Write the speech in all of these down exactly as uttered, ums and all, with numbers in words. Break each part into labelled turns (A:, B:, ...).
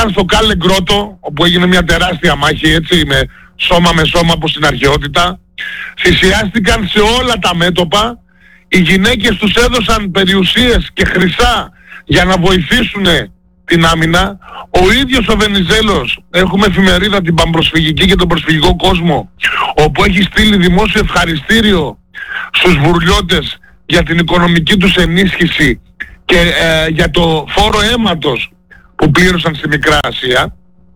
A: στο Κάλε Γκρότο, όπου έγινε μια τεράστια μάχη, έτσι, με σώμα με σώμα όπως στην αρχαιότητα. Θυσιάστηκαν σε όλα τα μέτωπα. Οι γυναίκες τους έδωσαν περιουσίες και χρυσά για να βοηθήσουν την άμυνα. Ο ίδιος ο Βενιζέλος, έχουμε εφημερίδα την Παμπροσφυγική και τον Προσφυγικό Κόσμο, όπου έχει στείλει δημόσιο ευχαριστήριο στους βουρλιώτες για την οικονομική τους ενίσχυση και ε, για το φόρο αίματος που πλήρωσαν στη Μικρά Ασία.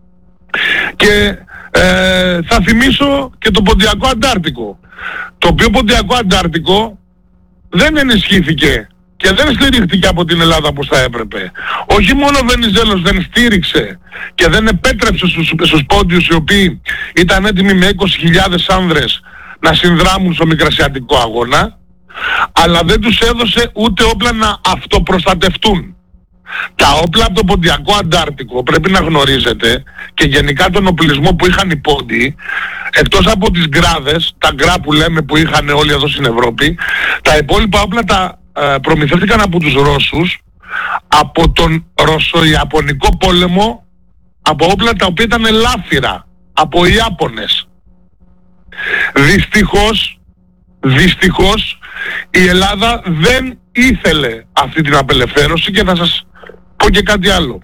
A: Και ε, θα θυμίσω και το Ποντιακό Αντάρτικο, το οποίο Ποντιακό Αντάρτικο δεν ενισχύθηκε και δεν στηρίχθηκε από την Ελλάδα όπως θα έπρεπε. Όχι μόνο ο Βενιζέλος δεν στήριξε και δεν επέτρεψε στους, στους πόντιους, οι οποίοι ήταν έτοιμοι με είκοσι χιλιάδες άνδρες να συνδράμουν στο μικρασιατικό αγώνα, αλλά δεν τους έδωσε ούτε όπλα να αυτοπροστατευτούν. Τα όπλα από το Ποντιακό Αντάρτικο, πρέπει να γνωρίζετε, και γενικά τον οπλισμό που είχαν οι πόντιοι, εκτός από τις γκράδες, τα γκρά που λέμε που είχαν όλοι εδώ στην Ευρώπη, τα υπόλοιπα όπλα τα ε, προμηθεύτηκαν από τους Ρώσους, από τον Ρωσο-Ιαπωνικό πόλεμο, από όπλα τα οποία ήταν ελάφυρα, από Ιάπωνες. Δυστυχώς, δυστυχώς η Ελλάδα δεν ήθελε αυτή την απελευθέρωση, και θα σας πω και κάτι άλλο.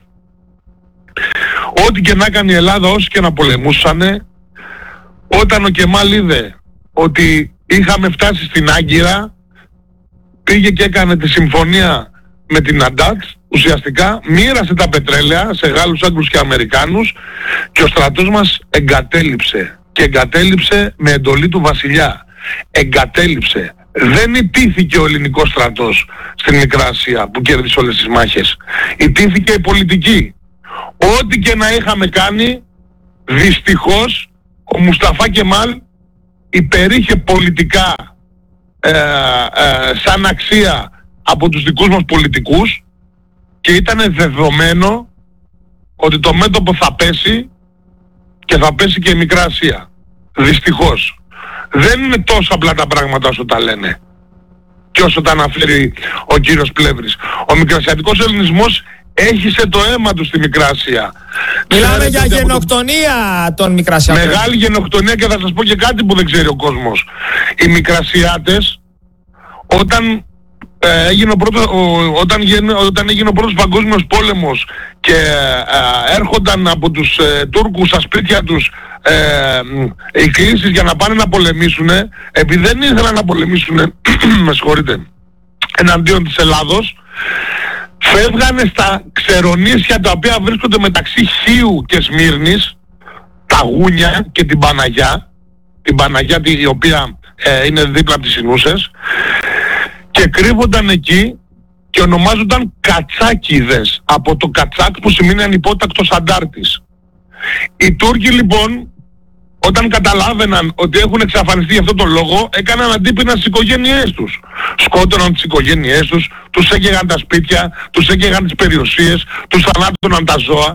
A: Ό,τι και να κάνει η Ελλάδα, όσοι και να πολεμούσανε, όταν ο Κεμάλ είδε ότι είχαμε φτάσει στην Άγκυρα, πήγε και έκανε τη συμφωνία με την Αντάτ, ουσιαστικά μοίρασε τα πετρέλαια σε Γάλλους, Άγγλους και Αμερικάνους, και ο στρατός μας εγκατέλειψε, και εγκατέλειψε με εντολή του βασιλιά. Εγκατέλειψε. Δεν ιτήθηκε ο ελληνικός στρατός στην Μικρά Ασία που κέρδισε όλες τις μάχες. Ιτήθηκε η πολιτική. Ό,τι και να είχαμε κάνει, δυστυχώς ο Μουσταφά Κεμάλ υπερήχε πολιτικά ε, ε, σαν αξία από τους δικούς μας πολιτικούς, και ήταν δεδομένο ότι το μέτωπο θα πέσει, και θα πέσει και η Μικρά Ασία. Δυστυχώς. Δεν είναι τόσο απλά τα πράγματα όσο τα λένε και όσο τα αναφέρει ο κύριος Πλεύρης. Ο μικρασιατικός ελληνισμός έχισε το αίμα του στη Μικρά Ασία.
B: Μιλάμε για γενοκτονία το... των Μικρασιατών.
A: Μεγάλη γενοκτονία, και θα σας πω και κάτι που δεν ξέρει ο κόσμος. Οι Μικρασιάτες, όταν ε, έγινε ο πρώτος, ο, όταν, γεν, όταν έγινε ο πρώτος παγκόσμιος πόλεμος και ε, έρχονταν από τους ε, Τούρκους στα σπίτια τους ε, οι κλήσεις για να πάνε να πολεμήσουν, επειδή δεν ήθελαν να πολεμήσουν με συγχωρείτε, εναντίον της Ελλάδος, φεύγανε στα ξερονήσια τα οποία βρίσκονται μεταξύ Χίου και Σμύρνης, τα Γούνια και την Παναγιά, την Παναγιά η οποία ε, είναι δίπλα από τις Συνούσες, και κρύβονταν εκεί και ονομάζονταν Κατσάκιδες, από το Κατσάκ που σημαίνει ανυπότακτος αντάρτης. Οι Τούρκοι λοιπόν, όταν καταλάβαιναν ότι έχουν εξαφανιστεί για αυτόν τον λόγο, έκαναν αντίπεινα στις οικογένειές τους. Σκότωναν τις οικογένειές τους, τους έκαιγαν τα σπίτια, τους έκαιγαν τις περιουσίες, τους θανάτωναν τα ζώα.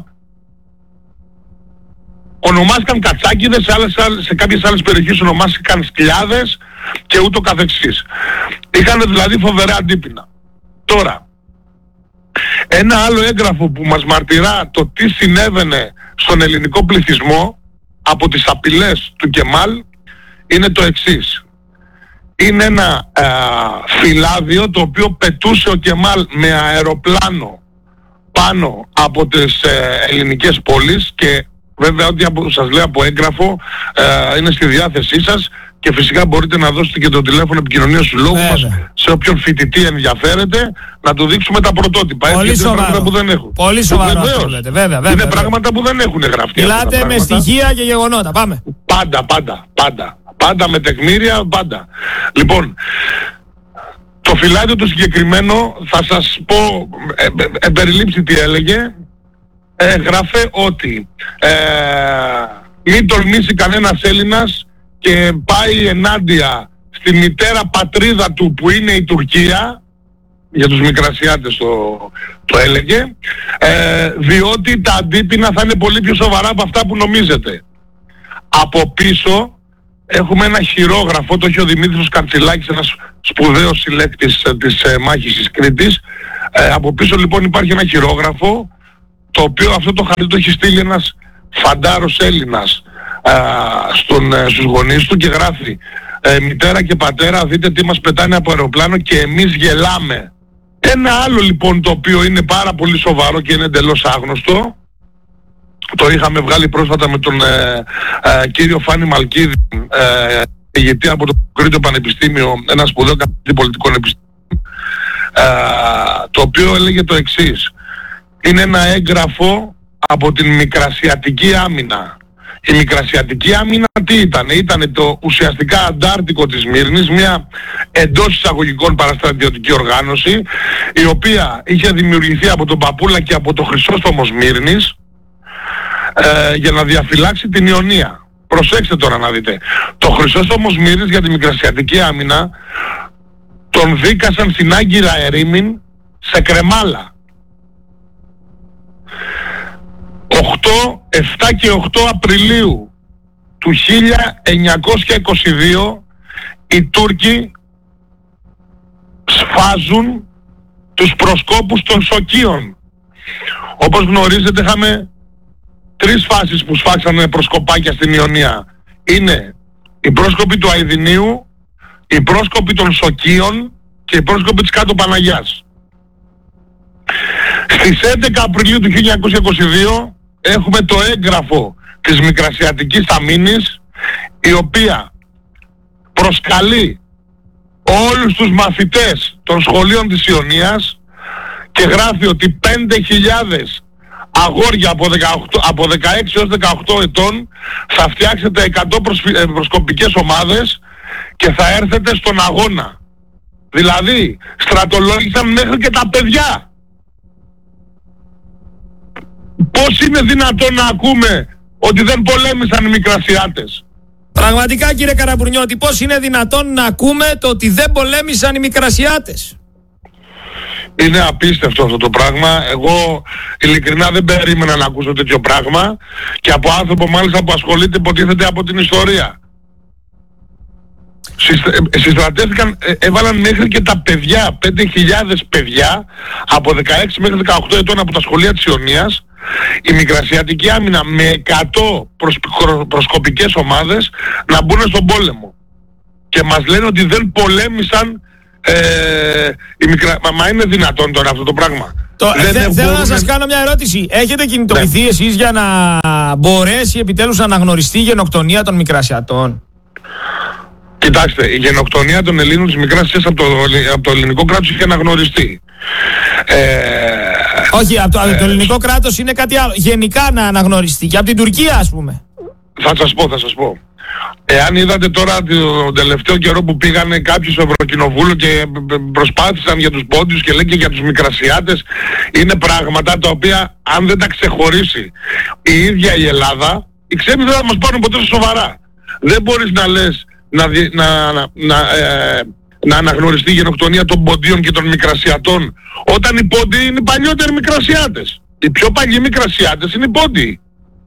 A: Ονομάστηκαν Κατσάκιδες, σε, άλλες, σε κάποιες άλλες περιοχές ονομάστηκαν Σκλιάδες και ούτω καθεξής. Είχαν δηλαδή φοβερά αντίπεινα. Τώρα, ένα άλλο έγγραφο που μας μαρτυρά το τι συνέβαινε στον ελληνικό πληθυσμό από τις απειλές του Κεμάλ είναι το εξής. Είναι ένα ε, φυλάδιο το οποίο πετούσε ο Κεμάλ με αεροπλάνο πάνω από τις ε, ελληνικές πόλεις, και βέβαια ό,τι από, σας λέω από έγγραφο ε, είναι στη διάθεσή σας, και φυσικά μπορείτε να δώσετε και το τηλέφωνο επικοινωνίας του λόγου μας σε όποιον φοιτητή ενδιαφέρεται, να του δείξουμε τα πρωτότυπα.
B: Πολύ
A: έτσι,
B: σοβαρό.
A: είναι πράγματα που δεν έχουν.
B: Πολύ σοβαρό. Βέβαια, βέβαια, βέβαια,
A: είναι
B: βέβαια.
A: πράγματα που δεν έχουν γραφτεί.
B: Μιλάτε με στοιχεία και γεγονότα. Πάμε.
A: Πάντα, πάντα, πάντα. Πάντα με τεκμήρια, πάντα. Λοιπόν, το φυλάδιο το συγκεκριμένο, θα σας πω ε, ε, ε, περιλήψη τι έλεγε. Έγραφε ότι ε, μην τολμήσει κανένας Έλληνας και πάει ενάντια στη μητέρα πατρίδα του που είναι η Τουρκία, για τους Μικρασιάτες το, το έλεγε, ε, διότι τα αντίπεινα θα είναι πολύ πιο σοβαρά από αυτά που νομίζετε. Από πίσω έχουμε ένα χειρόγραφο, το έχει ο Δημήτρης Καντσιλάκης, ένας σπουδαίος συλλέκτης της ε, μάχης της Κρήτης. Ε, από πίσω λοιπόν υπάρχει ένα χειρόγραφο, το οποίο αυτό το χαρτί το έχει στείλει ένας φαντάρος Έλληνας α, στον, στους γονείς του και γράφει ε, μητέρα και πατέρα, δείτε τι μας πετάνε από αεροπλάνο και εμείς γελάμε. Ένα άλλο λοιπόν το οποίο είναι πάρα πολύ σοβαρό και είναι εντελώς άγνωστο, το είχαμε βγάλει πρόσφατα με τον ε, ε, κύριο Φάνη Μαλκίδη, ε, ηγετή από το Κρήτιο Πανεπιστήμιο, ένα σπουδαίο καθηγητή πολιτικών επιστήμων, ε, το οποίο έλεγε το εξής: είναι ένα έγγραφο από την Μικρασιατική Άμυνα. Η Μικρασιατική Άμυνα τι ήταν? Ήταν το ουσιαστικά Αντάρτικο της Μύρνης, μια εντός εισαγωγικών παραστρατιωτική οργάνωση, η οποία είχε δημιουργηθεί από τον Παπούλα και από το Χρυσόστομο Μύρνης ε, για να διαφυλάξει την Ιωνία. Προσέξτε τώρα να δείτε. Το Χρυσόστομο Μύρνης για τη Μικρασιατική Άμυνα τον δίκασαν στην Άγκυρα Ερήμην σε κρεμάλα. οκτώ, επτά και οκτώ Απριλίου του χίλια εννιακόσια είκοσι δύο οι Τούρκοι σφάζουν τους προσκόπους των Σοκίων. Όπως γνωρίζετε είχαμε τρεις φάσεις που σφάξανε προσκοπάκια στην Ιωνία. Είναι οι πρόσκοποι του Αηδινίου, οι πρόσκοποι των Σοκίων και οι πρόσκοποι της Κάτω Παναγιάς. Στις έντεκα Απριλίου του χίλια εννιακόσια είκοσι δύο έχουμε το έγγραφο της Μικρασιατικής Αμήνης, η οποία προσκαλεί όλους τους μαθητές των σχολείων της Ιωνίας και γράφει ότι πέντε χιλιάδες αγόρια από, δεκαοκτώ, από δεκαέξι έως δεκαοκτώ ετών θα φτιάξετε εκατό προσφυ, προσκοπικές ομάδες και θα έρθετε στον αγώνα. Δηλαδή στρατολόγησαν μέχρι και τα παιδιά. Πώς είναι δυνατόν να ακούμε ότι δεν πολέμησαν οι Μικρασιάτες?
B: Πραγματικά κύριε Καραμπουρνιώτη, πώς είναι δυνατόν να ακούμε το ότι δεν πολέμησαν οι Μικρασιάτες?
A: Είναι απίστευτο αυτό το πράγμα. Εγώ ειλικρινά δεν περίμενα να ακούσω τέτοιο πράγμα και από άνθρωπο μάλιστα που ασχολείται υποτίθεται από την ιστορία. Συστρατεύτηκαν, έβαλαν μέχρι και τα παιδιά, πέντε χιλιάδες παιδιά από δεκαέξι μέχρι δεκαοκτώ ετών από τα σχολεία της Ιωνίας, η Μικρασιατική Άμυνα με εκατό προσκοπικές ομάδες να μπουν στον πόλεμο. Και μας λένε ότι δεν πολέμησαν ε, οι μικρα... Μα, μα είναι δυνατόν τώρα αυτό το πράγμα?
B: Το, δεν δε, θέλω να σας κάνω μια ερώτηση. Έχετε κινητοποιηθεί ναι. εσείς για να μπορέσει επιτέλους να αναγνωριστεί η γενοκτονία των Μικρασιατών?
A: Κοιτάξτε, η γενοκτονία των Ελλήνων της Μικράς Ασίας από το, από το ελληνικό κράτος είχε αναγνωριστεί. Ε,
B: Όχι, από το, ε, το ελληνικό κράτος είναι κάτι άλλο. Γενικά να αναγνωριστεί και από την Τουρκία ας πούμε.
A: Θα σας πω, θα σας πω. Εάν είδατε τώρα τον τελευταίο καιρό που πήγανε κάποιοι στο Ευρωκοινοβούλιο και προσπάθησαν για τους πόντιους και λένε και για τους Μικρασιάτες, είναι πράγματα τα οποία αν δεν τα ξεχωρίσει η ίδια η Ελλάδα, οι ξένοι δεν θα μας πάρουν ποτέ σοβαρά. Δεν μπορείς να λες να, να, να, να, ε, να αναγνωριστεί η γενοκτονία των ποντίων και των Μικρασιατών όταν οι πόντιοι είναι οι παλιότεροι Μικρασιάτες. Οι πιο παλιοί Μικρασιάτες είναι οι πόντιοι.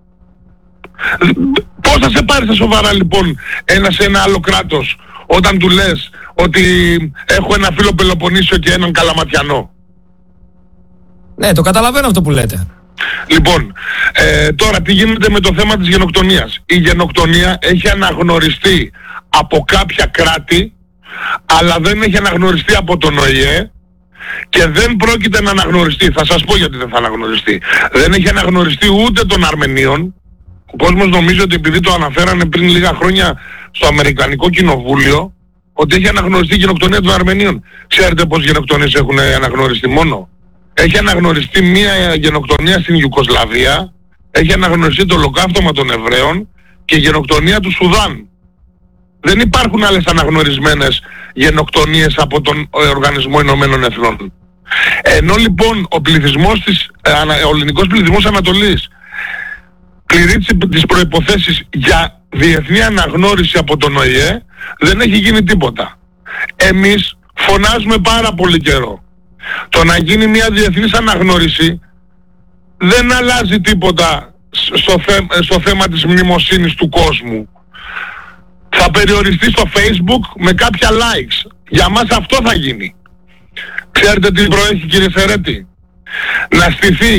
A: Πώς θα σε πάρει στα σοβαρά λοιπόν ένα σε ένα άλλο κράτος όταν του λες ότι έχω ένα φίλο Πελοποννήσιο και έναν Καλαματιανό?
B: Ναι, το καταλαβαίνω αυτό που λέτε.
A: Λοιπόν, ε, τώρα τι γίνεται με το θέμα της γενοκτονίας? Η γενοκτονία έχει αναγνωριστεί από κάποια κράτη, αλλά δεν έχει αναγνωριστεί από τον Ο Η Ε και δεν πρόκειται να αναγνωριστεί. Θα σας πω γιατί δεν θα αναγνωριστεί. Δεν έχει αναγνωριστεί ούτε των Αρμενίων. Ο κόσμος νομίζει ότι επειδή το αναφέρανε πριν λίγα χρόνια στο Αμερικανικό Κοινοβούλιο, ότι έχει αναγνωριστεί η γενοκτονία των Αρμενίων. Ξέρετε πως γενοκτονίες έχουν αναγνωριστεί μόνο? Έχει αναγνωριστεί μία γενοκτονία στην Ιουγκοσλαβία, έχει αναγνωριστεί το ολοκαύτωμα των Εβραίων και η γενοκτονία του Σουδάν. Δεν υπάρχουν άλλες αναγνωρισμένες γενοκτονίες από τον Οργανισμό Ηνωμένων Εθνών. Ενώ λοιπόν ο πληθυσμός της, ο ελληνικός πληθυσμός Ανατολής πληρεί τις προϋποθέσεις για διεθνή αναγνώριση από τον Ο Η Ε, δεν έχει γίνει τίποτα. Εμείς φωνάζουμε πάρα πολύ καιρό. Το να γίνει μια διεθνής αναγνώριση δεν αλλάζει τίποτα στο, θέ, στο θέμα της μνημοσύνης του κόσμου. Θα περιοριστεί στο Facebook με κάποια likes. Για μας αυτό θα γίνει. Ξέρετε τι προέχει κύριε Σερέτη? Να στηθεί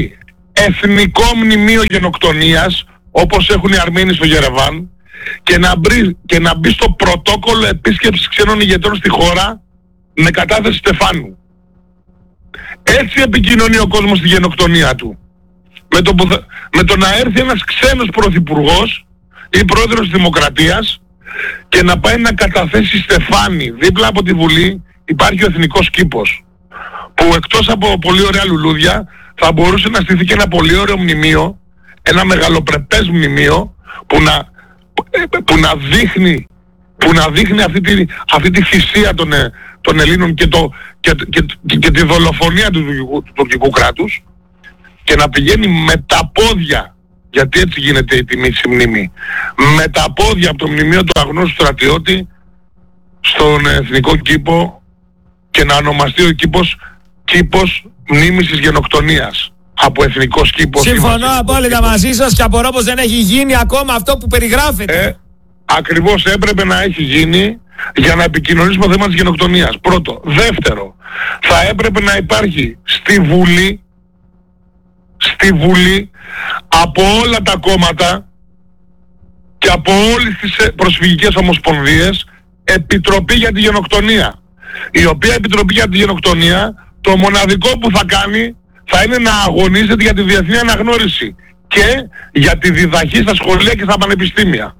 A: εθνικό μνημείο γενοκτονίας, όπως έχουν οι Αρμένοι στο Γερεβάν, και να, μπρι, και να μπει στο πρωτόκολλο επίσκεψης ξένων ηγετών στη χώρα με κατάθεση Στεφάνου. Έτσι επικοινωνεί ο κόσμος στη γενοκτονία του. Με το, που θα, με το να έρθει ένας ξένος πρωθυπουργός ή πρόεδρος της Δημοκρατίας και να πάει να καταθέσει Στεφάνη δίπλα από τη Βουλή, υπάρχει ο εθνικός κήπος, που εκτός από πολύ ωραία λουλούδια θα μπορούσε να στηθεί και ένα πολύ ωραίο μνημείο, ένα μεγαλοπρεπές μνημείο που να, που να δείχνει, που να δείχνει αυτή, τη, αυτή τη θυσία των, των Ελλήνων και, το, και, και, και, και τη δολοφονία του, του, του τουρκικού κράτους, και να πηγαίνει με τα πόδια, γιατί έτσι γίνεται η τιμή στη μνήμη, με τα πόδια από το μνημείο του αγνώστου στρατιώτη στον εθνικό κήπο και να ονομαστεί ο κήπος κήπος μνήμης της γενοκτονίας από εθνικός κήπος.
B: Συμφωνώ απόλυτα μαζί σας και απορώ πως δεν έχει γίνει ακόμα αυτό που περιγράφεται.
A: Ε, ακριβώς έπρεπε να έχει γίνει για να επικοινωνήσουμε το θέμα της γενοκτονίας. Πρώτο. Δεύτερο, θα έπρεπε να υπάρχει στη Βουλή στη Βουλή από όλα τα κόμματα και από όλες τις προσφυγικές ομοσπονδίες επιτροπή για τη γενοκτονία, η οποία επιτροπή για τη γενοκτονία το μοναδικό που θα κάνει θα είναι να αγωνίζεται για τη διεθνή αναγνώριση και για τη διδαχή στα σχολεία και στα πανεπιστήμια.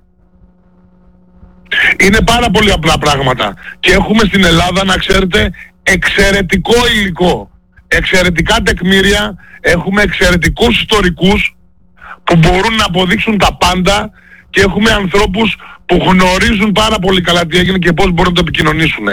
A: Είναι πάρα πολύ απλά πράγματα και έχουμε στην Ελλάδα, να ξέρετε, εξαιρετικό υλικό, εξαιρετικά τεκμήρια, έχουμε εξαιρετικούς ιστορικούς που μπορούν να αποδείξουν τα πάντα και έχουμε ανθρώπους που γνωρίζουν πάρα πολύ καλά τι έγινε και πώς μπορούν να το επικοινωνήσουν.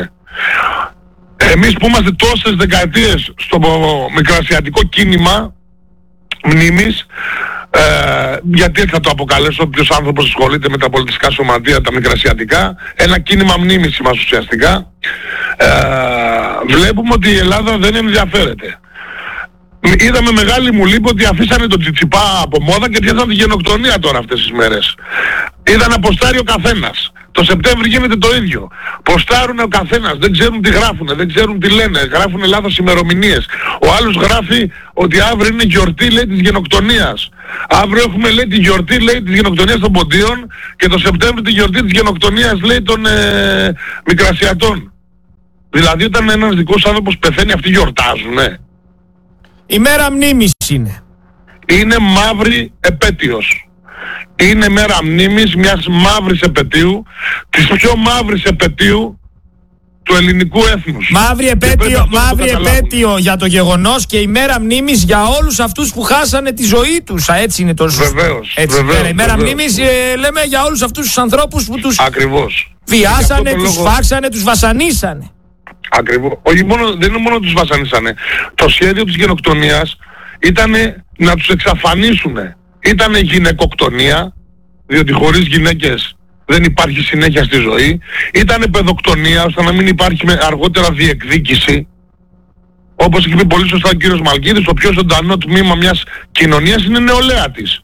A: Εμείς που είμαστε τόσες δεκαετίες στο μικρασιατικό κίνημα μνήμης, ε, γιατί έτσι θα το αποκαλέσω, όποιος άνθρωπος ασχολείται με τα πολιτιστικά σωματεία, τα μικρασιατικά, ένα κίνημα μνήμης μας ουσιαστικά, ε, βλέπουμε ότι η Ελλάδα δεν ενδιαφέρεται. Είδαμε μεγάλη μου λύπη ότι αφήσανε το τσιτσιπά από μόδα και πιάσανε τη γενοκτονία τώρα αυτές τις μέρες. Είδα να ποστάρει ο καθένας. Το Σεπτέμβρη γίνεται το ίδιο. Ποστάρουν ο καθένας, δεν ξέρουν τι γράφουν, δεν ξέρουν τι λένε, γράφουν λάθος ημερομηνίες. Ο άλλος γράφει ότι αύριο είναι γιορτή, λέει, της γενοκτονίας. Αύριο έχουμε, λέει, τη γιορτή, λέει, της γενοκτονίας των Ποντίων και το Σεπτέμβρη τη γιορτή της γενοκτονίας, λέει, των ε, Μικρασιατών. Δηλαδή όταν ένας δικός άνθρωπος πεθαίνει, αυτοί γιορτάζουνε.
B: Η μέρα μνήμης είναι.
A: Είναι μαύρη επέτειος. Είναι μέρα μνήμης μιας μαύρης επετείου, της πιο μαύρης επετείου του ελληνικού έθνους.
B: Μαύρη επέτειο, μαύρη επέτειο για το γεγονός και η μέρα μνήμης για όλους αυτούς που χάσανε τη ζωή τους. Α, έτσι είναι το σωστό.
A: Βεβαίως,
B: έτσι,
A: βεβαίως,
B: η μέρα
A: βεβαίως.
B: μνήμης ε, λέμε για όλους αυτούς τους ανθρώπους που τους
A: Ακριβώς.
B: βιάσανε, τους
A: λόγο...
B: φάξανε, τους βασανίσανε.
A: Ακριβώς. Όχι μόνο, δεν είναι μόνο τους βασανίσανε. Το σχέδιο της γενοκτονίας ήταν να τους εξαφανίσουν. Ήταν γυναικοκτονία, διότι χωρίς γυναίκες δεν υπάρχει συνέχεια στη ζωή. Ήταν παιδοκτονία, ώστε να μην υπάρχει αργότερα διεκδίκηση. Όπως έχει πει πολύ σωστά ο κύριος Μαλκίδης, το πιο ζωντανό τμήμα μιας κοινωνίας είναι η νεολαία της.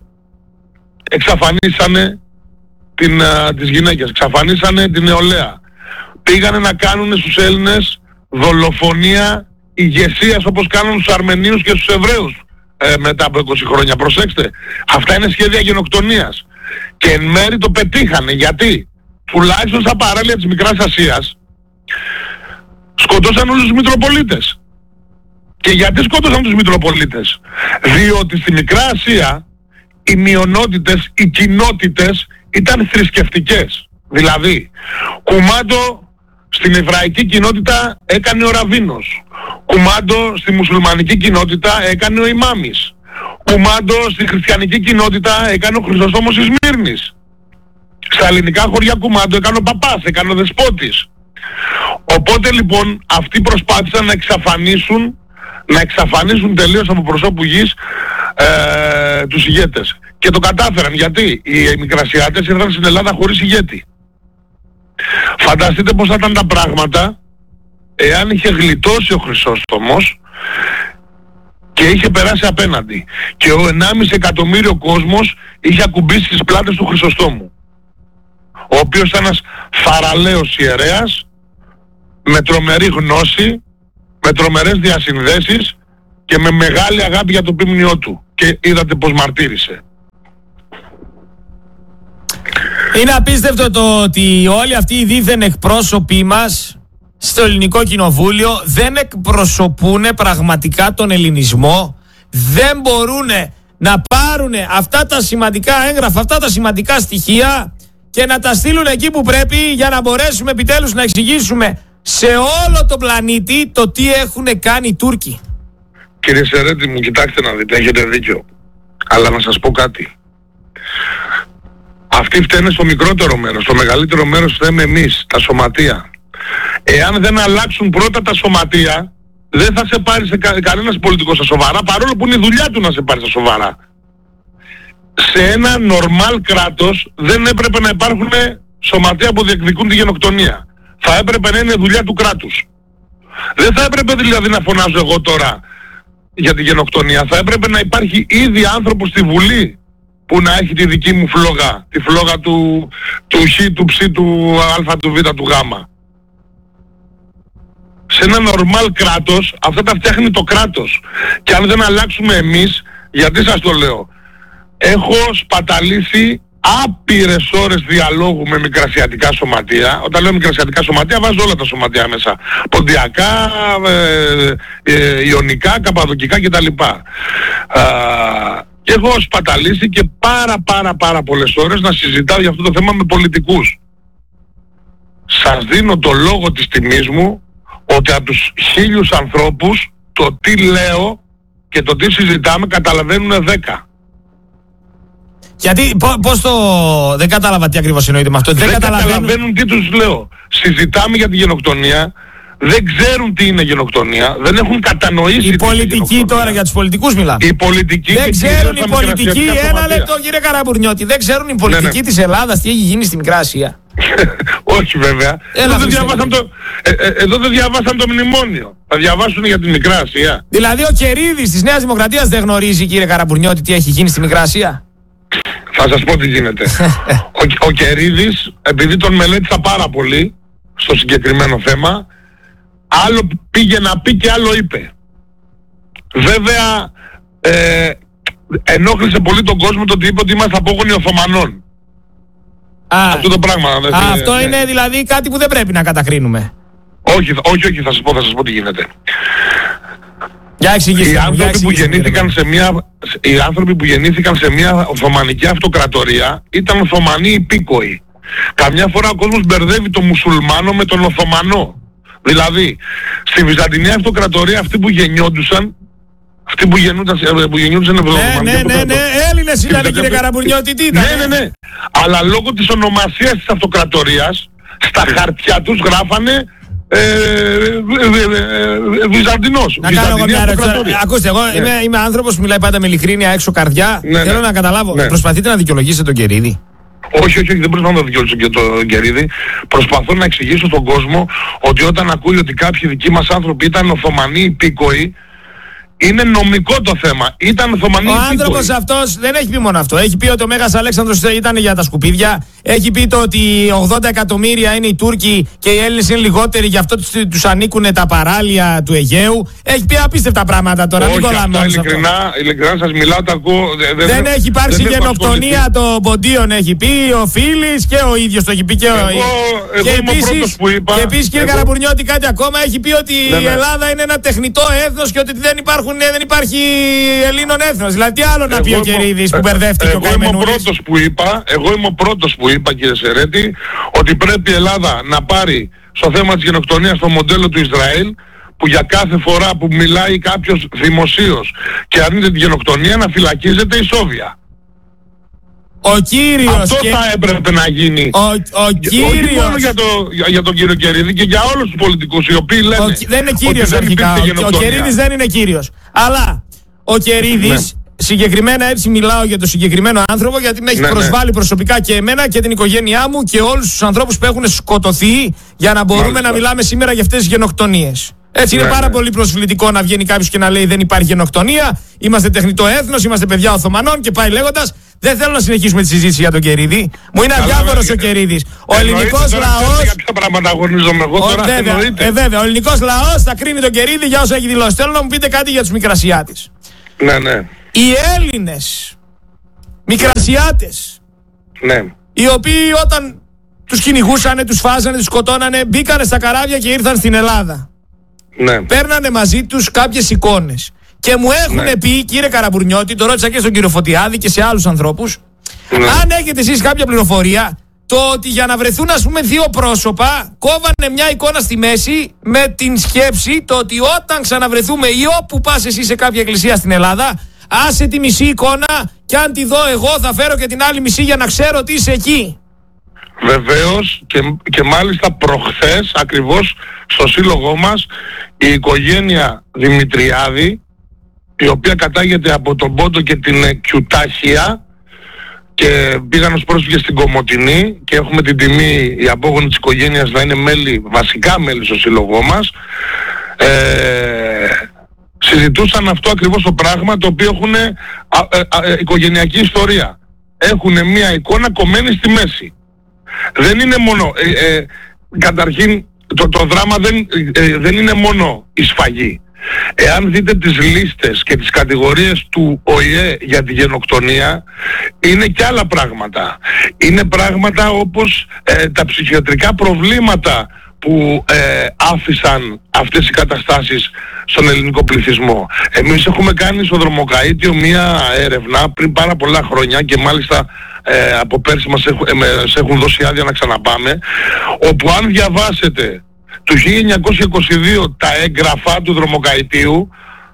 A: Εξαφανίσανε την, α, τις γυναίκες, εξαφανίσανε την νεολαία. Πήγανε να κάνουν στους Έλληνες δολοφονία ηγεσίας, όπως κάνουν στους Αρμενίους και στους Εβραίους ε, μετά από είκοσι χρόνια. Προσέξτε, αυτά είναι σχέδια γενοκτονίας. Και εν μέρει το πετύχανε. Γιατί? Τουλάχιστον στα παράλια της Μικράς Ασίας σκοτώσαν όλους τους Μητροπολίτες. Και γιατί σκότωσαν τους Μητροπολίτες? Διότι στη Μικρά Ασία οι μειονότητες, οι κοινότητες ήταν θρησκευτικές. Δηλαδή, κουμάντο στην εβραϊκή κοινότητα έκανε ο Ραβίνος. Κουμάντο στη μουσουλμανική κοινότητα έκανε ο Ιμάμις. Κουμάντο στη χριστιανική κοινότητα έκανε ο Χρυσοστόμος της Σμύρνης. Στα ελληνικά χωριά κουμάντο έκανε ο Παπάς, έκανε ο Δεσπότης. Οπότε λοιπόν αυτοί προσπάθησαν να εξαφανίσουν, να εξαφανίσουν τελείως από προσώπου γης ε, τους ηγέτες. Και το κατάφεραν. Γιατί? Οι Μικρασιάτες ήρθαν στην Ελλάδα χωρίς ηγέτη. Φανταστείτε πως θα ήταν τα πράγματα εάν είχε γλιτώσει ο Χρυσόστομος και είχε περάσει απέναντι και ο ενάμιση εκατομμύριο κόσμος είχε ακουμπήσει τις πλάτες του Χρυσοστόμου, ο οποίος ήταν ένας θαραλέος ιερέας με τρομερή γνώση, με τρομερές διασυνδέσεις και με μεγάλη αγάπη για το ποιμνιό του. και είδατε πως μαρτύρησε.
B: Είναι απίστευτο το ότι όλοι αυτοί οι δίθεν εκπρόσωποι μας στο ελληνικό κοινοβούλιο δεν εκπροσωπούν πραγματικά τον ελληνισμό, δεν μπορούν να πάρουν αυτά τα σημαντικά έγγραφα, αυτά τα σημαντικά στοιχεία και να τα στείλουν εκεί που πρέπει για να μπορέσουμε επιτέλους να εξηγήσουμε σε όλο τον πλανήτη το τι έχουν κάνει οι Τούρκοι.
A: Κύριε Σερέτη μου, κοιτάξτε να δείτε, έχετε δίκιο. Αλλά να σας πω κάτι. Αυτοί φταίνε στο μικρότερο μέρος, στο μεγαλύτερο μέρος φταίμε εμείς, τα σωματεία. Εάν δεν αλλάξουν πρώτα τα σωματεία, δεν θα σε πάρει σε κα, κανένας πολιτικός στα σοβαρά, παρόλο που είναι η δουλειά του να σε πάρει στα σοβαρά. Σε ένα νορμάλ κράτος δεν έπρεπε να υπάρχουν σωματεία που διεκδικούν τη γενοκτονία. Θα έπρεπε να είναι δουλειά του κράτους. Δεν θα έπρεπε δηλαδή να φωνάζω εγώ τώρα για τη γενοκτονία. Θα έπρεπε να υπάρχει ήδη άνθρωπος στη Βουλή που να έχει τη δική μου φλόγα, τη φλόγα του, του Χ, του Ψ, του Α, του Β, του Γ. Σε ένα νορμάλ κράτος, αυτά τα φτιάχνει το κράτος. Και αν δεν αλλάξουμε εμείς, γιατί σας το λέω, έχω σπαταλήσει άπειρες ώρες διαλόγου με μικρασιατικά σωματεία. Όταν λέω μικρασιατικά σωματεία, βάζω όλα τα σωματεία μέσα. Ποντιακά, ε, ε, ιωνικά, καπαδοκικά κτλ. Και έχω σπαταλήσει και πάρα πάρα πάρα πολλές ώρες να συζητάω για αυτό το θέμα με πολιτικούς. Σας δίνω το λόγο της τιμής μου ότι από τους χίλιους ανθρώπους το τι λέω και το τι συζητάμε καταλαβαίνουν δέκα.
B: Γιατί πώς το... δεν κατάλαβα τι ακριβώς εννοείται με αυτό.
A: Δεν, δεν καταλαβαίνουν... καταλαβαίνουν τι τους λέω. Συζητάμε για τη γενοκτονία. Δεν ξέρουν τι είναι γενοκτονία, δεν έχουν κατανοήσει.
B: Οι πολιτικοί τώρα, για τους πολιτικούς μιλάμε.
A: Οι πολιτικοί
B: δεν ξέρουν οι πολιτικοί, ένα λεπτό κύριε Καραμπουρνιώτη, δεν ξέρουν οι πολιτικοί ναι, ναι. της Ελλάδας τι έχει γίνει στη Μικρά Ασία.
A: Όχι βέβαια. Εδώ δεν, διαβάσαν το, ε, ε, εδώ δεν διαβάσαν το μνημόνιο. Θα διαβάσουν για τη Μικρά Ασία.
B: Δηλαδή ο Κερίδης της Νέας Δημοκρατίας δεν γνωρίζει κύριε Καραμπουρνιώτη τι έχει γίνει στη Μικρά Ασία.
A: Θα σας πω τι γίνεται. ο, ο Κερίδης, επειδή τον μελέτησα πάρα πολύ στο συγκεκριμένο θέμα, άλλο πήγε να πει και άλλο είπε. Βέβαια ε, ενόχλησε πολύ τον κόσμο το ότι είπε ότι είμαστε απόγονοι Οθωμανών.
B: Α,
A: αυτό το πράγμα.
B: Α,
A: δε,
B: αυτό
A: ναι.
B: είναι δηλαδή κάτι που δεν πρέπει να κατακρίνουμε.
A: Όχι, όχι, όχι θα σας πω, θα σας πω τι γίνεται.
B: Για εξηγήστε,
A: οι, άνθρωποι
B: για εξηγήστε,
A: που γεννήθηκαν σε μια, οι άνθρωποι που γεννήθηκαν σε μια Οθωμανική αυτοκρατορία ήταν Οθωμανοί υπήκοοι. Καμιά φορά ο κόσμος μπερδεύει τον μουσουλμάνο με τον Οθωμανό. Δηλαδή, στη Βυζαντινή Αυτοκρατορία αυτοί που γεννιόντουσαν, αυτοί που γεννιόντουσαν, που γεννιόντουσαν
B: ναι, ναι, ναι, ναι, Έλληνες ήταν κύριε Καραμπουρνιώτη, τι ήταν.
A: Ναι, ναι, ναι. Αλλά λόγω της ονομασίας της Αυτοκρατορίας, στα χαρτιά τους γράφανε ε, ε, ε, ε, Βυζαντινός.
B: Να κάνω εγώ μια ερώτηση. Ακούστε, εγώ ναι. είμαι, είμαι άνθρωπος που μιλάει πάντα με ειλικρίνεια, έξω καρδιά. Ναι, Θέλω ναι. να καταλάβω, ναι. προσπαθείτε να δικαιολογήσετε τον Κερίδη.
A: Όχι, όχι, όχι, δεν προσπαθώ να δικαιώσω και τον Κερίδη. Προσπαθώ να εξηγήσω στον κόσμο ότι όταν ακούει ότι κάποιοι δικοί μας άνθρωποι ήταν Οθωμανοί υπήκοοι, είναι νομικό το θέμα. Ήταν Οθωμανοί υπήκοοι. Ο άνθρωπος αυτός
B: δεν έχει πει μόνο αυτό. Έχει πει ότι ο Μέγας Αλέξανδρος ήταν για τα σκουπίδια. Έχει πει το ότι ογδόντα εκατομμύρια είναι οι Τούρκοι και οι Έλληνες είναι λιγότεροι, γι' αυτό τους ανήκουν τα παράλια του Αιγαίου. Έχει πει απίστευτα πράγματα τώρα.
A: Όχι, αυτά, ειλικρινά, ειλικρινά σας μιλάω, τα ακούω.
B: Δεν, δεν έχει υπάρξει δεν γενοκτονία των ποντίων, έχει πει ο Φίλης και ο ίδιος το έχει πει και ο ίδιος.
A: Εγώ είμαι ο πρώτος που είπα.
B: Και επίσης κύριε Καραμπουρνιώτη κάτι ακόμα, έχει πει ότι η Ελλάδα είναι ένα τεχνητό έθνος και ότι δεν υπάρχουν. Δεν υπάρχει Ελλήνων έθνος. Δηλαδή τι άλλο να πει ο Κερίδης που μπερδεύτηκε ο Καημενούλης.
A: Εγώ είμαι ο πρώτος που είπα, εγώ είμαι ο πρώτος που είπα κύριε Σερέτη, ότι πρέπει η Ελλάδα να πάρει στο θέμα της γενοκτονίας το μοντέλο του Ισραήλ, που για κάθε φορά που μιλάει κάποιος δημοσίως και αρνείται τη γενοκτονία να φυλακίζεται ισόβια.
B: Ο κύριος
A: Αυτό
B: και...
A: θα έπρεπε να γίνει.
B: Ο, ο κύριος... Όχι
A: μόνο για, το, για, για τον κύριο Κερίδη και για όλους τους πολιτικούς οι οποίοι λένε...
B: Ο, δεν είναι κύριος αρχικά. Ο, ο Κερίδης δεν είναι κύριος. Αλλά ο Κερίδης, ναι. συγκεκριμένα έτσι μιλάω για τον συγκεκριμένο άνθρωπο, γιατί με έχει ναι, προσβάλει ναι. προσωπικά και εμένα και την οικογένειά μου και όλους τους ανθρώπους που έχουν σκοτωθεί για να μπορούμε Μάλιστα. να μιλάμε σήμερα για αυτές τις γενοκτονίες. Έτσι είναι ναι, πάρα ναι. πολύ προσβλητικό να βγαίνει κάποιος και να λέει δεν υπάρχει γενοκτονία, είμαστε τεχνητό έθνος, είμαστε παιδιά Οθωμανών και πάει λέγοντας. Δεν θέλω να συνεχίσουμε τη συζήτηση για τον Κερίδη. Μου είναι αδιάφορος ο Κερίδης. Ο ελληνικός λαός.
A: Για ποια πράγματα αγωνίζομαι εγώ τώρα.
B: Βέβαια, ε, βέβαια, ο ελληνικός λαός θα κρίνει τον Κερίδη για όσα έχει δηλώσει. Θέλω να μου πείτε κάτι για τους Μικρασιάτες.
A: Ναι, ναι.
B: οι Έλληνες Μικρασιάτες,
A: ναι,
B: οι οποίοι όταν τους κυνηγούσανε, τους φάζανε, τους σκοτώνανε, μπήκανε στα καράβια και ήρθαν στην Ελλάδα.
A: Ναι.
B: Παίρνανε μαζί τους κάποιες εικόνες. Και μου έχουν ναι. πει, κύριε Καραμπουρνιώτη, το ρώτησα και στον κύριο Φωτιάδη και σε άλλους ανθρώπους, ναι. αν έχετε εσείς κάποια πληροφορία, το ότι για να βρεθούν ας πούμε δύο πρόσωπα, κόβανε μια εικόνα στη μέση με την σκέψη το ότι όταν ξαναβρεθούμε ή όπου πας εσύ σε κάποια εκκλησία στην Ελλάδα, άσε τη μισή εικόνα και αν τη δω εγώ θα φέρω και την άλλη μισή για να ξέρω ότι είσαι εκεί.
A: Βεβαίως και, και μάλιστα προχθές ακριβώς στο σύλλογό μας η οικογένεια Δημητριάδη, η οποία κατάγεται από τον Πόντο και την Κιουτάχια και πήγαν ως πρόσφυγες στην Κομοτηνή και έχουμε την τιμή οι απόγονοι της οικογένειας να είναι μέλη, βασικά μέλη στο σύλλογό μας, ε, συζητούσαν αυτό ακριβώς το πράγμα, το οποίο έχουν α, α, α, οικογενειακή ιστορία. Έχουν μια εικόνα κομμένη στη μέση. Δεν είναι μόνο, ε, ε, καταρχήν το, το δράμα δεν, ε, δεν είναι μόνο η σφαγή. Εάν δείτε τις λίστες και τις κατηγορίες του Ο Η Ε για τη γενοκτονία, είναι και άλλα πράγματα. Είναι πράγματα όπως ε, τα ψυχιατρικά προβλήματα που ε, άφησαν αυτές οι καταστάσεις στον ελληνικό πληθυσμό. Εμείς έχουμε κάνει στο Δρομοκαΐτιο μία έρευνα πριν πάρα πολλά χρόνια και μάλιστα ε, από πέρσι μας έχουν, ε, μας έχουν δώσει άδεια να ξαναπάμε, όπου αν διαβάσετε του χίλια εννιακόσια είκοσι δύο τα έγγραφα του Δρομοκαΐτιου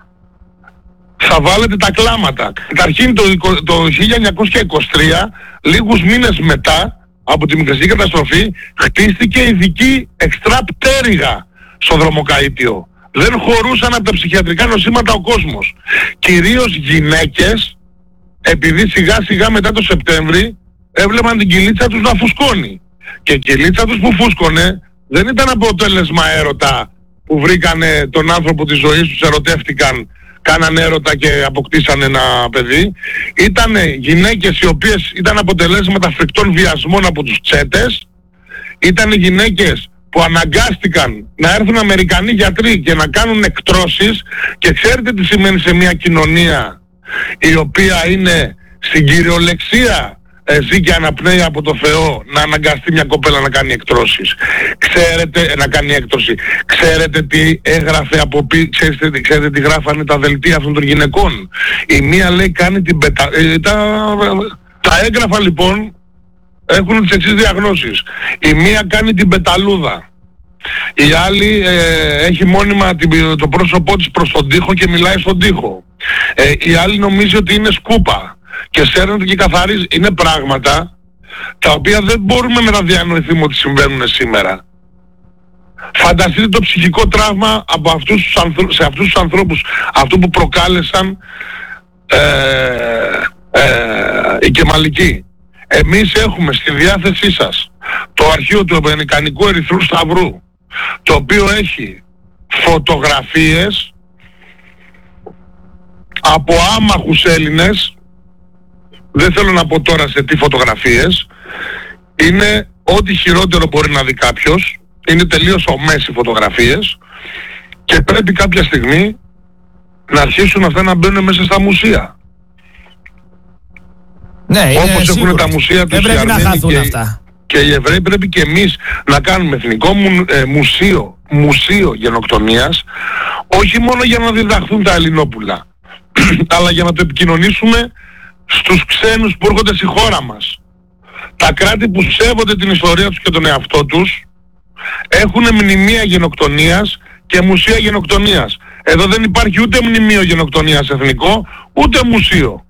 A: θα βάλετε τα κλάματα. Καταρχήν το, το χίλια εννιακόσια είκοσι τρία, λίγους μήνες μετά από τη μικρασική καταστροφή, χτίστηκε ειδική εξτρά πτέρυγα στο Δρομοκαΐτιο. Δεν χωρούσαν από τα ψυχιατρικά νοσήματα ο κόσμος. Κυρίως γυναίκες, επειδή σιγά σιγά μετά το Σεπτέμβρη έβλεπαν την κυλίτσα τους να φουσκώνει. Και η κυλίτσα τους που φούσκωνε δεν ήταν αποτέλεσμα έρωτα που βρήκανε τον άνθρωπο της ζωής τους, ερωτεύτηκαν, κάνανε έρωτα και αποκτήσανε ένα παιδί. Ήτανε γυναίκες οι οποίες ήταν αποτελέσματα φρικτών βιασμών από τους τσέτες. Ήτανε γυναίκες που αναγκάστηκαν να έρθουν Αμερικανοί γιατροί και να κάνουν εκτρώσεις. Και ξέρετε τι σημαίνει σε μια κοινωνία η οποία είναι στην κυριολεξία ε, ζει και αναπνέει από το Θεό, να αναγκαστεί μια κοπέλα να κάνει εκτρώσεις. Ξέρετε, να κάνει έκτρωση. Ξέρετε τι έγραφε από πίσω, ξέρετε, ξέρετε τι γράφανε τα δελτία αυτών των γυναικών. Η μία λέει κάνει την πετα... Ε, τα... τα έγγραφα λοιπόν έχουν τις εξής διαγνώσεις. Η μία κάνει την πεταλούδα. Η άλλη ε, έχει μόνιμα την, το πρόσωπό της προς τον τοίχο και μιλάει στον τοίχο. Ε, η άλλη νομίζει ότι είναι σκούπα και σέρνεται και καθαρίζει. Είναι πράγματα τα οποία δεν μπορούμε να τα διανοηθούμε ότι συμβαίνουν σήμερα. Φανταστείτε το ψυχικό τραύμα από αυτούς τους ανθρω... σε αυτούς τους ανθρώπους, αυτό που προκάλεσαν ε, ε, οι Κεμαλικοί. Εμείς έχουμε στη διάθεσή σας το αρχείο του Αμερικανικού Ερυθρού Σταυρού, το οποίο έχει φωτογραφίες από άμαχους Έλληνες. Δεν θέλω να πω τώρα σε τι φωτογραφίες. Είναι ό,τι χειρότερο μπορεί να δει κάποιος. Είναι τελείως ομές οι φωτογραφίες και πρέπει κάποια στιγμή να αρχίσουν αυτά να μπαίνουν μέσα στα μουσεία.
B: Ναι,
A: όπως έχουν τα μουσεία τους οι Αρμένοι και,
B: αυτά.
A: και οι Εβραίοι, πρέπει και εμείς να κάνουμε εθνικό μου, ε, μουσείο, μουσείο γενοκτονίας, όχι μόνο για να διδαχθούν τα Ελληνόπουλα, αλλά για να το επικοινωνήσουμε στους ξένους που έρχονται στη χώρα μας. Τα κράτη που σέβονται την ιστορία τους και τον εαυτό τους έχουν μνημεία γενοκτονίας και μουσεία γενοκτονίας. Εδώ δεν υπάρχει ούτε μνημείο γενοκτονίας εθνικό, ούτε μουσείο.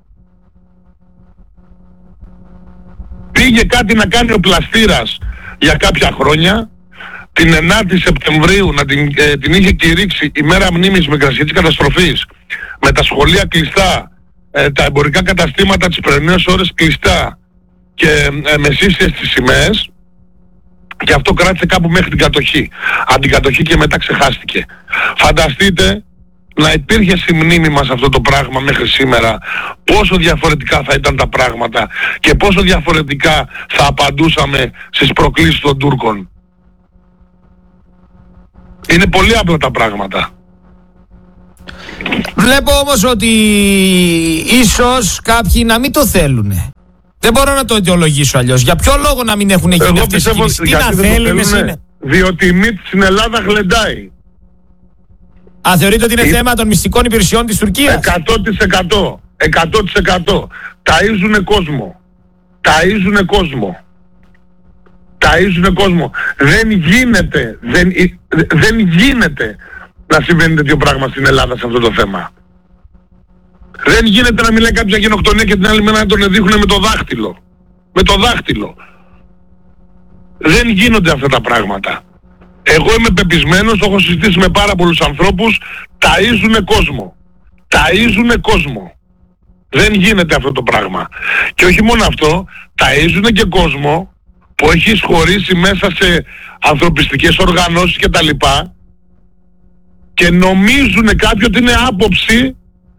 A: Πήγε κάτι να κάνει ο Πλαστήρας για κάποια χρόνια, την ενάτη Σεπτεμβρίου να την, ε, την είχε κηρύξει η μέρα μνήμης μικρασιατικής καταστροφής, με τα σχολεία κλειστά, ε, τα εμπορικά καταστήματα τις πρωινές ώρες κλειστά και ε, μεσήσιες τις σημαίες, και αυτό κράτησε κάπου μέχρι την κατοχή. Από την κατοχή και μετά ξεχάστηκε. Φανταστείτε να υπήρχε στη μνήμη μας αυτό το πράγμα μέχρι σήμερα, πόσο διαφορετικά θα ήταν τα πράγματα και πόσο διαφορετικά θα απαντούσαμε στις προκλήσεις των Τούρκων. Είναι πολύ απλά τα πράγματα.
B: Βλέπω όμως ότι ίσως κάποιοι να μην το θέλουν. Δεν μπορώ να το αιτιολογήσω αλλιώς. Για ποιο λόγο να μην έχουν γίνει αυτές οι κινήσεις? Τι να θέλουν, είναι.
A: Διότι η μύτη στην Ελλάδα γλεντάει.
B: Α, θεωρείτε ότι είναι η... θέμα των μυστικών υπηρεσιών της Τουρκίας?
A: εκατό τοις εκατό. εκατό τοις εκατό. Ταΐζουνε κόσμο. Ταΐζουνε κόσμο. Ταΐζουνε κόσμο. Δεν γίνεται, δεν, δεν γίνεται να συμβαίνει τέτοιο πράγμα στην Ελλάδα σε αυτό το θέμα. Δεν γίνεται να μιλάει κάποια γενοκτονία και την άλλη μέρα να τον δείχνουν με το δάχτυλο. Με το δάχτυλο. Δεν γίνονται αυτά τα πράγματα. Εγώ είμαι πεπισμένος, το έχω συζητήσει με πάρα πολλούς ανθρώπους, ταΐζουνε κόσμο. Ταΐζουνε κόσμο. Δεν γίνεται αυτό το πράγμα. Και όχι μόνο αυτό, ταΐζουνε και κόσμο που έχει εισχωρήσει μέσα σε ανθρωπιστικές οργανώσεις και τα λοιπά και νομίζουν κάποιοι ότι είναι άποψη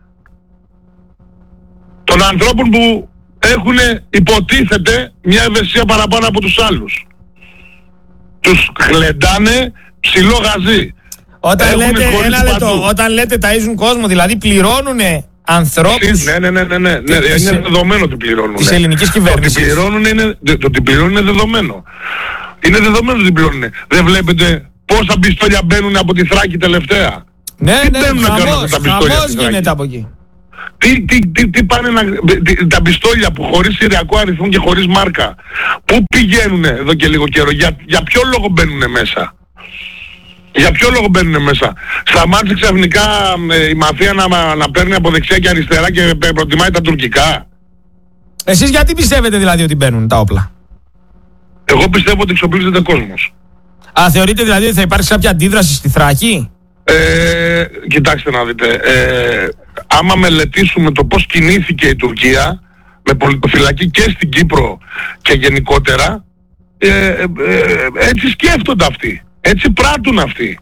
A: των ανθρώπων που έχουν υποτίθεται μια ευαισθησία παραπάνω από τους άλλους. Τους χλεντάνε ψηλό γαζί.
B: Όταν λέτε, ένα λεπτό, όταν λέτε ταΐζουν κόσμο, δηλαδή πληρώνουνε ανθρώπους.
A: Ναι, ναι, ναι, ναι, ναι, ναι.
B: Της,
A: είναι δεδομένο ότι πληρώνουν.
B: Της ελληνικής κυβέρνησης.
A: Το ότι πληρώνουν είναι, το ότι πληρώνουν είναι δεδομένο. Είναι δεδομένο ότι πληρώνουν. Δεν βλέπετε πόσα πιστόλια μπαίνουν από τη Θράκη τελευταία?
B: Ναι, τι ναι, χαμός, χαμός γίνεται από εκεί.
A: Τι, τι, τι, τι πάνε να... Τι, τα πιστόλια που χωρίς συριακό αριθμό και χωρίς μάρκα, πού πηγαίνουν εδώ και λίγο καιρό? Για, για ποιο λόγο μπαίνουν μέσα? Για ποιο λόγο μπαίνουν μέσα? Σταμάτησε ξαφνικά ε, η μαφία να, να παίρνει από δεξιά και αριστερά και προτιμάει τα τουρκικά.
B: Εσείς γιατί πιστεύετε δηλαδή ότι μπαίνουν τα όπλα?
A: Εγώ πιστεύω ότι εξοπλίζεται κόσμος.
B: Α, θεωρείτε δηλαδή ότι θα υπάρξει κάποια αντίδραση στη Θράκη?
A: Ε, κοιτάξτε να δείτε, ε, άμα μελετήσουμε το πώς κινήθηκε η Τουρκία με πολιτοφυλακή και στην Κύπρο και γενικότερα, ε, ε, ε, έτσι σκέφτονται αυτοί, έτσι πράττουν αυτοί.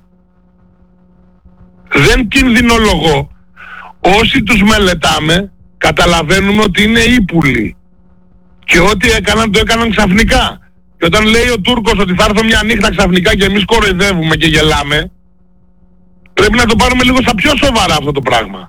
A: Δεν κινδυνολογώ. Όσοι τους μελετάμε καταλαβαίνουμε ότι είναι ύπουλοι και ό,τι έκαναν το έκαναν ξαφνικά. Και όταν λέει ο Τούρκος ότι θα έρθω μια νύχτα ξαφνικά και εμείς κοροϊδεύουμε και γελάμε, πρέπει να το πάρουμε λίγο στα πιο σοβαρά αυτό το πράγμα.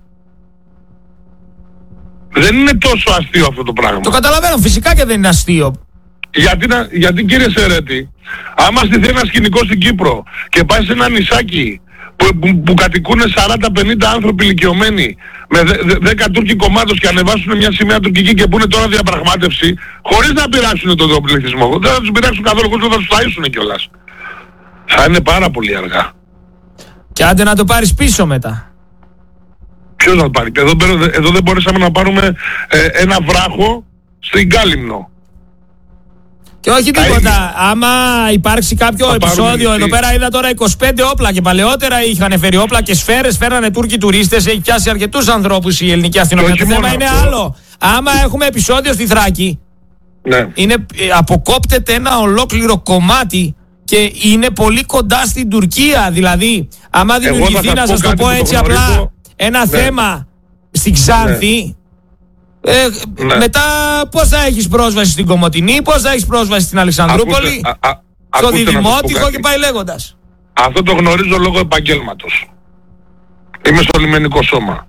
A: Δεν είναι τόσο αστείο αυτό το πράγμα.
B: Το καταλαβαίνω, φυσικά και δεν είναι αστείο.
A: Γιατί, να, γιατί κύριε Σερέτη, άμα στηθεί ένα σκηνικό στην Κύπρο και πάει σε ένα νησάκι που, που, που κατοικούν σαράντα πενήντα άνθρωποι ηλικιωμένοι με δέκα Τούρκοι κομμάτων και ανεβάσουν μια σημαία τουρκική και πούνε τώρα διαπραγμάτευση, χωρίς να πειράξουν τον πληθυσμό, δεν θα τους πειράξουν καθόλου, χωρίς να τους ταΐσουν κιόλας. Θα είναι πάρα πολύ αργά.
B: Και άντε να το πάρεις πίσω μετά.
A: Ποιος να το πάρει? Εδώ, εδώ δεν μπορέσαμε να πάρουμε ε, ένα βράχο στην Κάλυμνο.
B: Και όχι τίποτα. Άμα υπάρξει κάποιο επεισόδιο, εδώ πέρα είδα τώρα είκοσι πέντε όπλα και παλαιότερα είχαν φέρει όπλα και σφαίρες, φέρανε Τούρκοι τουρίστες, έχει πιάσει αρκετούς ανθρώπους η ελληνική αστυνομία. Το θέμα είναι αυτό. Άλλο. Άμα έχουμε επεισόδιο στη Θράκη, ναι. είναι, αποκόπτεται ένα ολόκληρο κομμάτι και είναι πολύ κοντά στην Τουρκία. Δηλαδή, άμα δημιουργηθεί, να σας το πω έτσι απλά, ένα ναι. θέμα στην Ξάνθη, ναι. Ε, ναι. μετά πώς θα έχεις πρόσβαση στην Κομοτηνή, πώς θα έχεις πρόσβαση στην Αλεξανδρούπολη, ακούστε, α, α, στο Διδημότυχο και πάει λέγοντας.
A: Αυτό το γνωρίζω λόγω επαγγέλματος. Είμαι στο λιμενικό σώμα.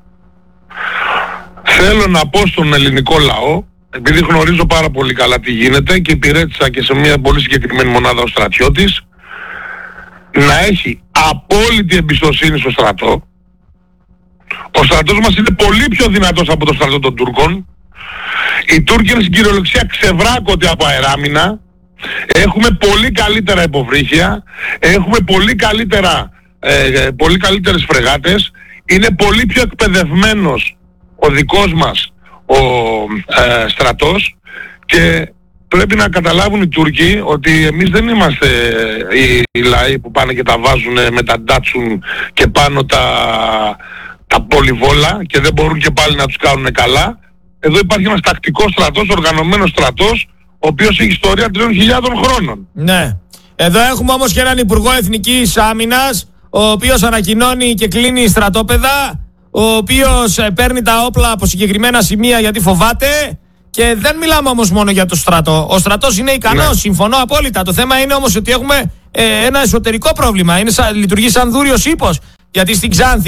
A: Θέλω να πω στον ελληνικό λαό, επειδή γνωρίζω πάρα πολύ καλά τι γίνεται και υπηρέτησα και σε μια πολύ συγκεκριμένη μονάδα ως στρατιώτης, να έχει απόλυτη εμπιστοσύνη στο στρατό. Ο στρατός μας είναι πολύ πιο δυνατός από το στρατό των Τούρκων. Οι Τούρκοι είναι στην κυριολεξία ξεβράκωτοι από αεράμινα. Έχουμε πολύ καλύτερα υποβρύχια. Έχουμε πολύ, καλύτερα, ε, πολύ καλύτερες φρεγάτες. Είναι πολύ πιο εκπαιδευμένος ο δικός μας ο ε, στρατός και πρέπει να καταλάβουν οι Τούρκοι ότι εμείς δεν είμαστε οι, οι λαοί που πάνε και τα βάζουν με τα ντάτσουν και πάνω τα... τα πολυβόλα και δεν μπορούν και πάλι να τους κάνουν καλά. Εδώ υπάρχει ένας τακτικός στρατός, οργανωμένος στρατός, ο οποίος έχει ιστορία τριών χιλιάδων χρόνων.
B: Ναι. Εδώ έχουμε όμως και έναν Υπουργό Εθνικής Άμυνας, ο οποίος ανακοινώνει και κλείνει στρατόπεδα, ο οποίος παίρνει τα όπλα από συγκεκριμένα σημεία γιατί φοβάται. Και δεν μιλάμε όμως μόνο για το στρατό. Ο στρατός είναι ικανός, ναι. συμφωνώ απόλυτα. Το θέμα είναι όμως ότι έχουμε ε, ένα εσωτερικό πρόβλημα. Είναι σαν, λειτουργεί σαν δούριος ύπος. Γιατί στην Ξάνθη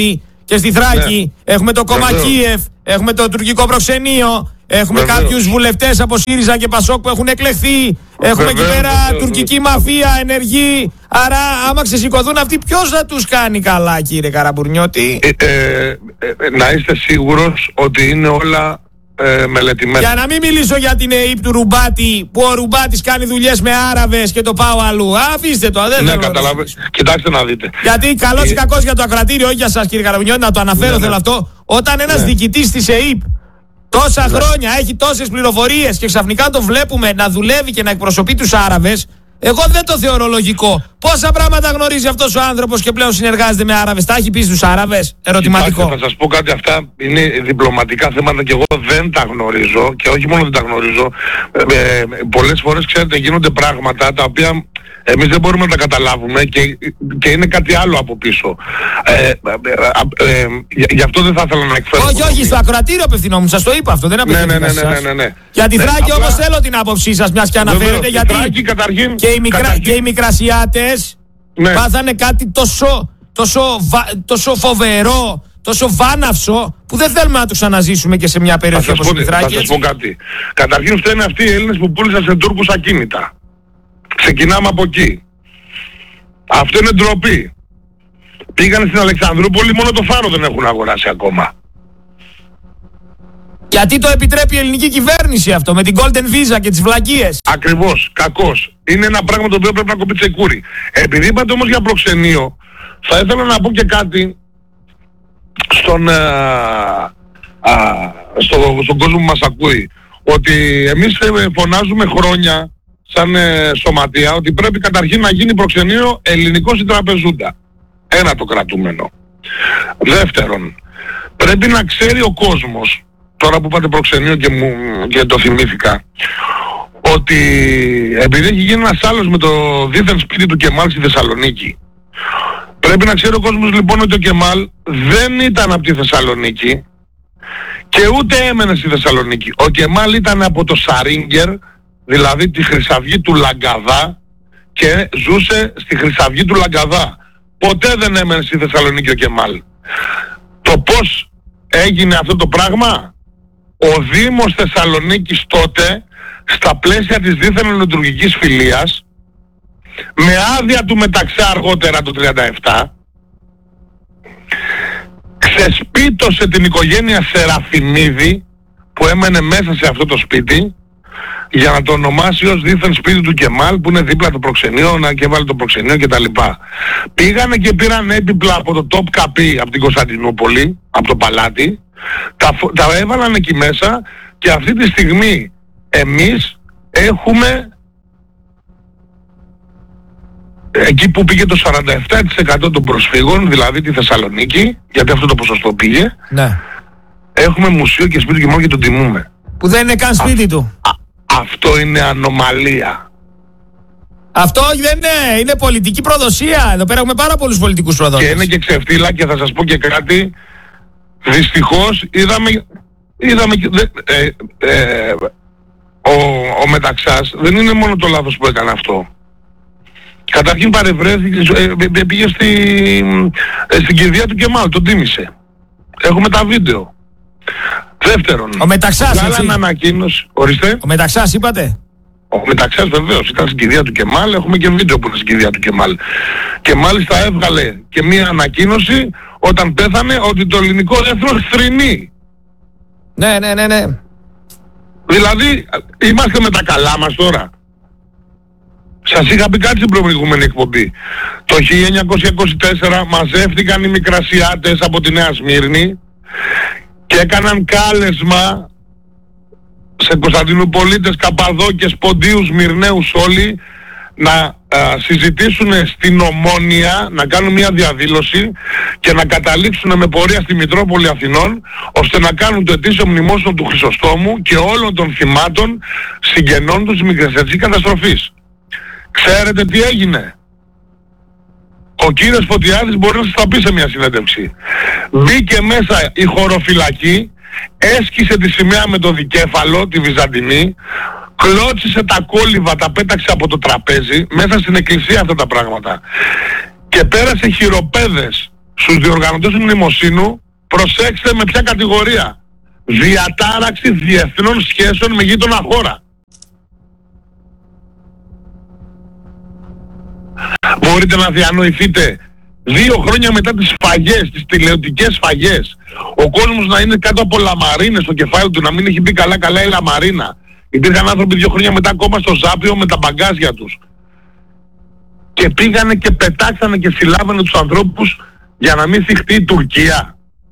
B: και στη Θράκη. Ναι. Έχουμε το κόμμα Κίεφ, έχουμε το τουρκικό προξενείο, έχουμε Βεβαίως. κάποιους βουλευτές από ΣΥΡΙΖΑ και ΠΑΣΟΚ που έχουν εκλεχθεί. Έχουμε Βεβαίως. εκεί πέρα Βεβαίως. τουρκική μαφία, ενεργή. Άρα, άμα ξεσηκωθούν αυτοί, ποιος θα τους κάνει καλά, κύριε Καραμπουρνιώτη?
A: Ε, ε, ε, να είστε σίγουρος ότι είναι όλα ε, μελετημένα.
B: Για να μην μιλήσω για την ΕΕΠ του Ρουμπάτη, που ο Ρουμπάτης κάνει δουλειές με Άραβες και το πάω αλλού. Αφήστε το, δεν
A: ναι, καταλαβαίνω. Κοιτάξτε να δείτε.
B: Γιατί καλός ή κακός για το ακροατήριο, όχι για σας, κύριε Καραμπουρνιώτη, να το αναφέρω ναι, θέλω ναι. αυτό. Όταν ένας ναι. διοικητής της ΕΕΠ τόσα ναι. χρόνια έχει τόσες πληροφορίες και ξαφνικά το βλέπουμε να δουλεύει και να εκπροσωπεί τους Άραβες, εγώ δεν το θεωρώ λογικό. Πόσα πράγματα γνωρίζει αυτός ο άνθρωπος και πλέον συνεργάζεται με Άραβες? Τα έχει πει στους Άραβες? Ερωτηματικό.
A: Κοιτάξτε, θα σας πω κάτι, αυτά είναι διπλωματικά θέματα και εγώ δεν τα γνωρίζω και όχι μόνο δεν τα γνωρίζω. Ε, ε, πολλές φορές, ξέρετε, γίνονται πράγματα τα οποία εμείς δεν μπορούμε να τα καταλάβουμε και, και είναι κάτι άλλο από πίσω. Ε, ε, ε, ε, γι' αυτό δεν θα ήθελα να εκφέρω.
B: Όχι, όχι, στο ακροατήριο απευθυνόμουν, σας το είπα αυτό, δεν απευθύνομαι.
A: Ναι, ναι, ναι, ναι, ναι, ναι.
B: Για τη Θράκη ναι, όμως απλά... θέλω την άποψή σας, μιας και αναφέρετε, γιατί
A: Θράκη, καταρχήν,
B: και, οι μικρα... καταρχήν... και οι μικρασιάτες ναι. πάθανε κάτι τόσο, τόσο, τόσο φοβερό, τόσο βάναυσο, που δεν θέλουμε να το ξαναζήσουμε και σε μια περιοχή όπως η Θράκη.
A: Θα σας πω κάτι. Καταρχήν φταίνε αυτοί οι Έλληνες που πούλησαν σε Τούρκους ακίνητα. Ξεκινάμε από εκεί. Αυτό είναι ντροπή. Πήγανε στην Αλεξανδρούπολη, μόνο το φάρο δεν έχουν αγοράσει ακόμα.
B: Γιατί το επιτρέπει η ελληνική κυβέρνηση αυτό, με την Golden Visa και τις βλακίες?
A: Ακριβώς, κακώς. Είναι ένα πράγμα το οποίο πρέπει να κοπεί τσεκούρι. Επειδή είπατε όμως για προξενείο, θα ήθελα να πω και κάτι στον, α, α, στο, στον κόσμο που μας ακούει. Ότι εμείς φωνάζουμε χρόνια σαν ε, σωματεία ότι πρέπει καταρχήν να γίνει προξενείο ελληνικός ή τραπεζούντα. Ένα το κρατούμενο. Δεύτερον, πρέπει να ξέρει ο κόσμος, τώρα που είπατε προξενείο και, μου, και το θυμήθηκα, ότι επειδή έχει γίνει ένας άλλος με το δίθεν σπίτι του Κεμάλ στη Θεσσαλονίκη, πρέπει να ξέρει ο κόσμος λοιπόν ότι ο Κεμάλ δεν ήταν από τη Θεσσαλονίκη και ούτε έμενε στη Θεσσαλονίκη. Ο Κεμάλ ήταν από το Σαρίνγκερ, δηλαδή τη Χρυσαυγή του Λαγκαδά, και ζούσε στη Χρυσαυγή του Λαγκαδά. Ποτέ δεν έμενε στη Θεσσαλονίκη ο Κεμάλ. Το πώς έγινε αυτό το πράγμα? Ο Δήμος Θεσσαλονίκης τότε, στα πλαίσια της δίθεν ελληνοτουρκικής φιλίας, με άδεια του Μεταξά αργότερα το τριάντα επτά, ξεσπίτωσε την οικογένεια Σεραφιμίδη που έμενε μέσα σε αυτό το σπίτι, για να το ονομάσει ως δίθεν σπίτι του Κεμάλ, που είναι δίπλα το προξενείο, να και βάλει το προξενείο κτλ. Πήγανε και πήραν έπιπλα από το Top Καπί, από την Κωνσταντινούπολη, από το παλάτι, τα, τα έβαλαν εκεί μέσα και αυτή τη στιγμή εμείς έχουμε εκεί που πήγε το σαράντα επτά τοις εκατό των προσφύγων, δηλαδή τη Θεσσαλονίκη, γιατί αυτό το ποσοστό πήγε, ναι. Έχουμε μουσείο και σπίτι του Κεμάλ και τον τιμούμε.
B: Που δεν είναι καν σπίτι α, του.
A: Α, αυτό είναι ανομαλία.
B: Αυτό όχι, δεν είναι. Είναι πολιτική προδοσία. Εδώ πέρα έχουμε πάρα πολλούς πολιτικούς προδότες.
A: Και είναι και ξεφτύλα, και θα σας πω και κάτι. Δυστυχώς είδαμε... είδαμε ε, ε, ο, ο Μεταξάς δεν είναι μόνο το λάθος που έκανε αυτό. Καταρχήν παρευρέθηκε, ε, πήγε στη, ε, στην κηδεία του Κεμάλ, τον τίμησε. Έχουμε τα βίντεο. Δεύτερον,
B: ο Μεταξάς,
A: βγάλαν ανακοίνωση. Ορίστε.
B: Ο Μεταξάς είπατε.
A: Ο Μεταξάς βεβαίως ήταν στην κηδεία του Κεμάλ, έχουμε και βίντεο που είναι στην κηδεία του Κεμάλ. Και μάλιστα έβγαλε και μία ανακοίνωση όταν πέθανε ότι το ελληνικό έθνος θρηνεί.
B: Ναι, ναι, ναι, ναι.
A: Δηλαδή, είμαστε με τα καλά μας τώρα. Σας είχα πει κάτι στην προηγούμενη εκπομπή. Το χίλια εννιακόσια είκοσι τέσσερα μαζεύτηκαν οι Μικρασιάτες από τη Νέα Σμύρνη και έκαναν κάλεσμα σε Κωνσταντινουπολίτες, Καπαδόκες, Ποντίους, Μυρναίους όλοι να α, συζητήσουν στην Ομόνια, να κάνουν μια διαδήλωση και να καταλήξουν με πορεία στη Μητρόπολη Αθηνών, ώστε να κάνουν το ετήσιο μνημόσυνο του Χρυσοστόμου και όλων των θυμάτων συγγενών τους της μικρασιατικής καταστροφής. Ξέρετε τι έγινε? Ο κύριος Φωτιάδης μπορεί να σας τα πει σε μια συνέντευξη. Μπήκε μέσα η χωροφυλακή, έσκησε τη σημαία με το δικέφαλο, τη Βυζαντινή, κλώτσισε τα κόλληβα, τα πέταξε από το τραπέζι, μέσα στην εκκλησία αυτά τα πράγματα. Και πέρασε χειροπέδες στους διοργανωτές του μνημοσύνου προσέξτε με ποια κατηγορία. Διατάραξη διεθνών σχέσεων με γείτονα χώρα. Μπορείτε να διανοηθείτε δύο χρόνια μετά τις σφαγές, τις τηλεοπτικές σφαγές, ο κόσμος να είναι κάτω από λαμαρίνες στο κεφάλι του, να μην έχει μπει καλά καλά η λαμαρίνα. Υπήρχαν άνθρωποι δύο χρόνια μετά ακόμα στο Ζάπιο με τα μπαγκάζια τους. Και πήγανε και πετάξανε και συλλάβανε τους ανθρώπους για να μην θυχτεί η Τουρκία.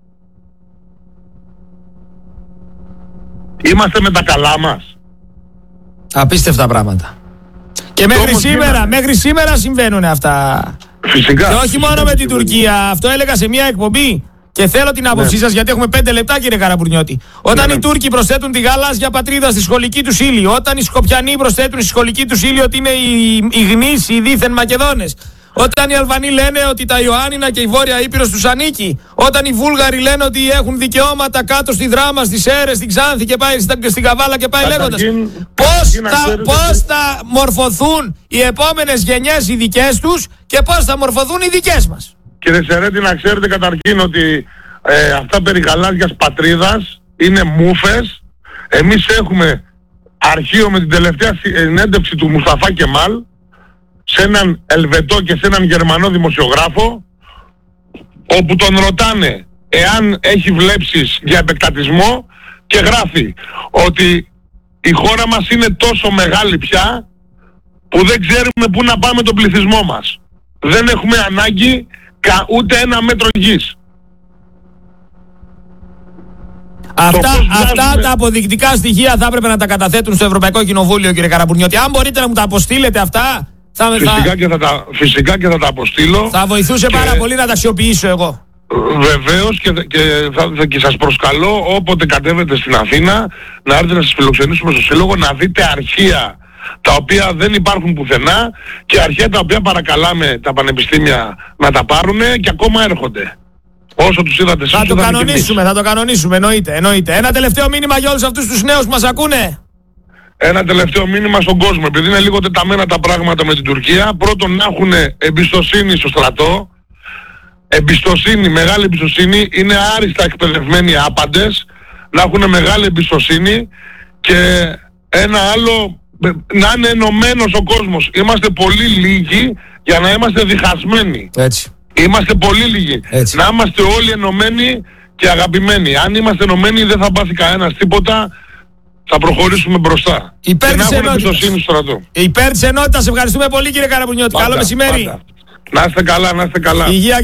A: Είμαστε με τα καλά μας.
B: Απίστευτα πράγματα. Και μέχρι σήμερα, είναι... μέχρι σήμερα συμβαίνουν αυτά.
A: Φυσικά.
B: Και όχι μόνο με την Τουρκία. Αυτό έλεγα σε μια εκπομπή. Και θέλω την άποψή ναι. σας, γιατί έχουμε πέντε λεπτά, κύριε Καραμπουρνιώτη. Όταν ναι, οι Τούρκοι προσθέτουν τη γαλάζια πατρίδα στη σχολική τους ύλη, όταν οι Σκοπιανοί προσθέτουν στη σχολική τους ύλη ότι είναι οι, οι γνήσιοι, οι δίθεν Μακεδόνες, όταν οι Αλβανοί λένε ότι τα Ιωάννινα και η Βόρεια Ήπειρος τους ανήκει, όταν οι Βούλγαροι λένε ότι έχουν δικαιώματα κάτω στη Δράμα, στις Σέρρες, στην Ξάνθη και πάει στην Καβάλα και πάει λέγοντας. Πώς θα, πώς θα μορφωθούν οι επόμενες γενιές οι δικές τους και πώς θα μορφωθούν οι δικές μας.
A: Κύριε Σερέτη, να ξέρετε καταρχήν ότι ε, αυτά περί γαλάζιας πατρίδας είναι μούφες. Εμείς έχουμε αρχείο με την τελευταία συνέντευξη του Μουσταφά Κεμάλ σε έναν Ελβετό και σε έναν Γερμανό δημοσιογράφο, όπου τον ρωτάνε εάν έχει βλέψεις για επεκτατισμό και γράφει ότι η χώρα μας είναι τόσο μεγάλη πια που δεν ξέρουμε πού να πάμε τον πληθυσμό μας. Δεν έχουμε ανάγκη ούτε ένα μέτρο γης.
B: Αυτά, αυτά τα αποδεικτικά στοιχεία θα έπρεπε να τα καταθέτουν στο Ευρωπαϊκό Κοινοβούλιο, κύριε Καραμπουρνιώτη. Αν μπορείτε να μου τα αποστείλετε αυτά, θα,
A: φυσικά,
B: θα...
A: Και θα τα, φυσικά και θα τα αποστείλω.
B: Θα βοηθούσε και... πάρα πολύ να τα αξιοποιήσω εγώ.
A: Βεβαίως, και, και, θα, και σας προσκαλώ όποτε κατέβετε στην Αθήνα να έρθετε να σας φιλοξενήσουμε στο Σύλλογο, να δείτε αρχεία τα οποία δεν υπάρχουν πουθενά και αρχεία τα οποία παρακαλάμε τα πανεπιστήμια να τα πάρουν και ακόμα έρχονται. Όσο τους είδατε εσείς.
B: Θα το κανονίσουμε, θα το κανονίσουμε, εννοείται, εννοείται. Ένα τελευταίο μήνυμα για όλους αυτούς τους νέους που μας ακούνε.
A: Ένα τελευταίο μήνυμα στον κόσμο, επειδή είναι λίγο τεταμένα τα πράγματα με την Τουρκία. Πρώτον, να έχουν εμπιστοσύνη στο στρατό. Εμπιστοσύνη, μεγάλη εμπιστοσύνη. Είναι άριστα εκπαιδευμένοι άπαντες. Να έχουν μεγάλη εμπιστοσύνη. Και ένα άλλο, να είναι ενωμένος ο κόσμος. Είμαστε πολύ λίγοι για να είμαστε διχασμένοι.
B: Έτσι.
A: Είμαστε πολύ λίγοι. Έτσι. Να είμαστε όλοι ενωμένοι και αγαπημένοι. Αν είμαστε ενωμένοι δεν θα πάθει κανένας τίποτα. Θα προχωρήσουμε μπροστά.
B: Υπέρ
A: και
B: της
A: να έχουμε εμπιστοσύνη στο στρατό.
B: Υπέρ της ενότητας. Ευχαριστούμε πολύ, κύριε Καραμπουρνιώτη. Καλό μεσημέρι.
A: Να είστε καλά, να είστε καλά.
B: Υγεία.